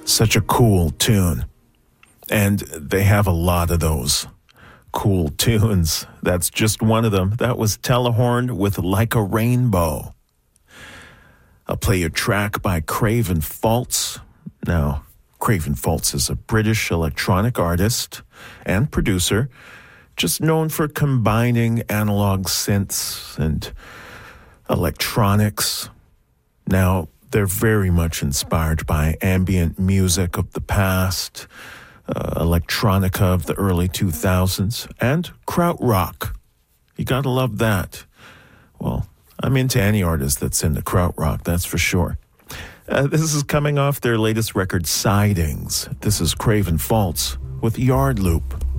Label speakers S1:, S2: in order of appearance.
S1: Such a cool tune. And they have a lot of those cool tunes. That's just one of them. That was Telehorn with Like a Rainbow. I'll play you a track by Craven Falls. Now, Craven Falls is a British electronic artist and producer, just known for combining analog synths and electronics. Now, they're very much inspired by ambient music of the past, electronica of the early 2000s, and krautrock. You gotta love that. Well, I'm into any artist that's into krautrock, that's for sure. This is coming off their latest record, Sidings. This is Craven Falls with Yard Loop.